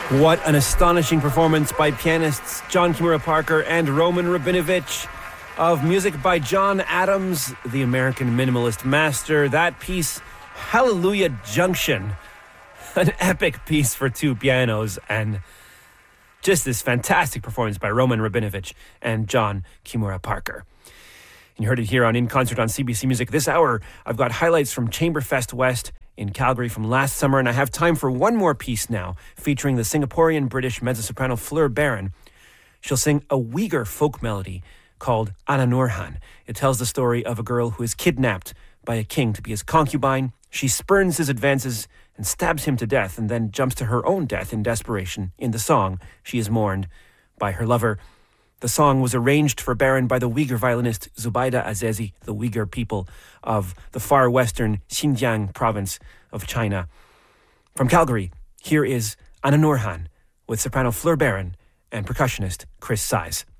What an astonishing performance by pianists John Kimura Parker and Roman Rabinovich of music by John Adams, the American minimalist master. That piece, Hallelujah Junction, an epic piece for two pianos, and just this fantastic performance by Roman Rabinovich and John Kimura Parker. And you heard it here on In Concert on CBC Music. This hour, I've got highlights from Chamberfest West in Calgary from last summer, and I have time for one more piece now, featuring the Singaporean-British mezzo-soprano Fleur Barron. She'll sing a Uyghur folk melody called Ana Nurhan. It tells the story of a girl who is kidnapped by a king to be his concubine. She spurns his advances and stabs him to death, and then jumps to her own death in desperation. In the song, she is mourned by her lover. The song was arranged for Barron by the Uyghur violinist Zubaida Azezi, the Uyghur people of the far western Xinjiang province of China. From Calgary, here is Ana Nurhan with soprano Fleur Barron and percussionist Chris Size.